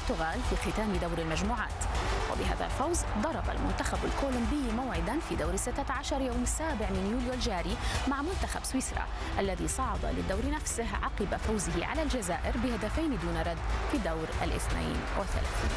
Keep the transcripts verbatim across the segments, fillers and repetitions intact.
البرتغال في ختام دور المجموعات. وبهذا الفوز ضرب المنتخب الكولومبي موعدا في دور الستة عشر يوم السابع من يوليو الجاري مع منتخب سويسرا الذي صعد للدور نفسه عقب فوزه على الجزائر بهدفين دون رد في دور الاثنين وثلاثين.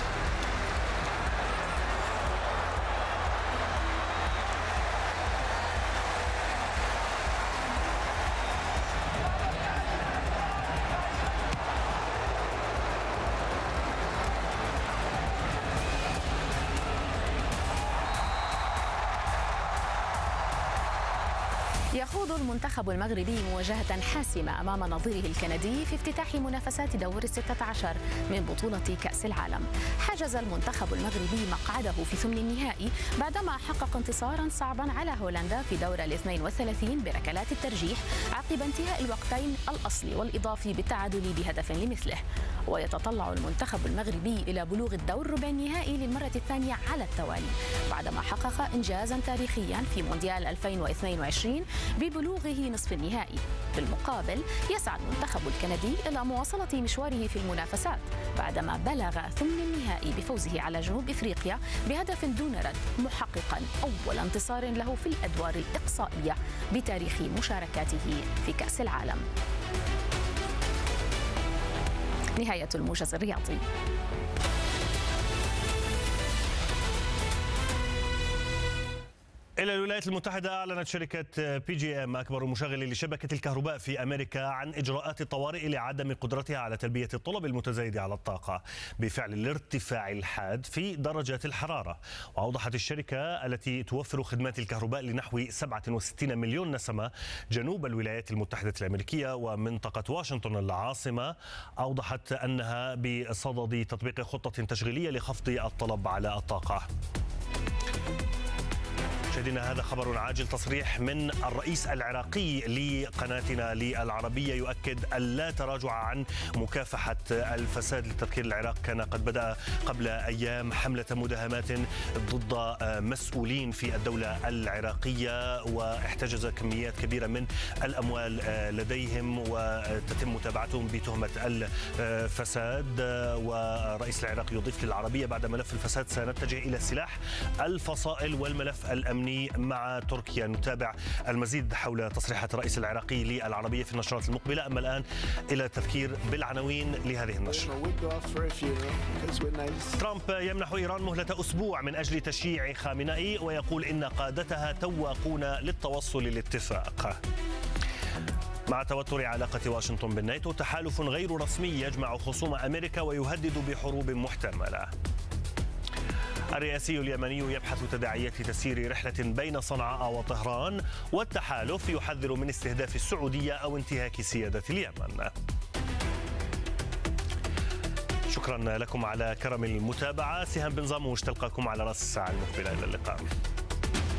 يخوض المنتخب المغربي مواجهة حاسمة أمام نظيره الكندي في افتتاح منافسات دور الستة عشر من بطولة كأس العالم. حجز المنتخب المغربي مقعده في ثمن النهائي بعدما حقق انتصارا صعبا على هولندا في دور الاثنين والثلاثين بركلات الترجيح عقب انتهاء الوقتين الأصلي والإضافي بالتعادل بهدف لمثله. ويتطلع المنتخب المغربي إلى بلوغ الدور ربع النهائي للمرة الثانية على التوالي بعدما حقق إنجازا تاريخيا في مونديال ألفين واثنين وعشرين ببلوغه نصف النهائي. بالمقابل يسعى المنتخب الكندي إلى مواصلة مشواره في المنافسات بعدما بلغ ثمن النهائي بفوزه على جنوب إفريقيا بهدف دون رد، محققا أول انتصار له في الأدوار الإقصائية بتاريخ مشاركاته في كأس العالم. نهاية الموجز الرياضي. إلى الولايات المتحدة. أعلنت شركة بي جي إم أكبر مشغل لشبكة الكهرباء في أمريكا عن إجراءات الطوارئ لعدم قدرتها على تلبية الطلب المتزايد على الطاقة بفعل الارتفاع الحاد في درجات الحرارة. وأوضحت الشركة التي توفر خدمات الكهرباء لنحو سبعة وستين مليون نسمة جنوب الولايات المتحدة الأمريكية ومنطقة واشنطن العاصمة، أوضحت أنها بصدد تطبيق خطة تشغيلية لخفض الطلب على الطاقة. مشاهدينا، هذا خبر عاجل. تصريح من الرئيس العراقي لقناتنا للعربية يؤكد اللا تراجع عن مكافحة الفساد. لتذكير، العراق كان قد بدأ قبل أيام حملة مداهمات ضد مسؤولين في الدولة العراقية واحتجز كميات كبيرة من الأموال لديهم وتتم متابعتهم بتهمة الفساد. ورئيس العراق يضيف للعربية: بعد ملف الفساد سنتجه إلى سلاح الفصائل والملف الأمني مع تركيا. نتابع المزيد حول تصريحات الرئيس العراقي للعربية في النشرات المقبلة. أما الآن إلى التذكير بالعناوين لهذه النشرة. ترامب يمنح إيران مهلة أسبوع من أجل تشييع خامنئي ويقول إن قادتها تواقون للتوصل لاتفاق. مع توتر علاقة واشنطن بالناتو، تحالف غير رسمي يجمع خصوم أمريكا ويهدد بحروب محتملة. الرئاسي اليمني يبحث تداعيات تسيير رحلة بين صنعاء وطهران، والتحالف يحذر من استهداف السعودية أو انتهاك سيادة اليمن. شكرا لكم على كرم المتابعة. سهام بن زاموش تلقاكم على رأس الساعة المقبلة. إلى اللقاء.